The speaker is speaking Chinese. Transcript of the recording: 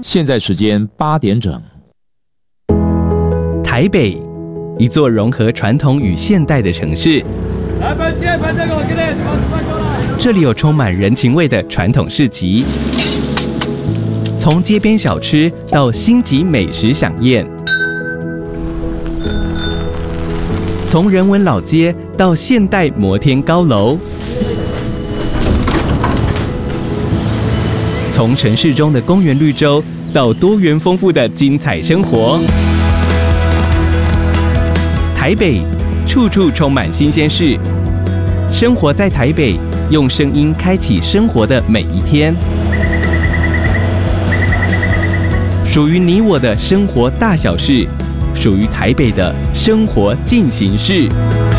现在时间8点整。 台北，一座融合传统与现代的城市。这里有充满人情味的传统市集，从街边小吃到星级美食飨宴，从人文老街到现代摩天高楼，从城市中的公园绿洲到多元丰富的精彩生活。台北，处处充满新鲜事。生活在台北，用声音开启生活的每一天。属于你我的生活大小事，属于台北的生活进行式。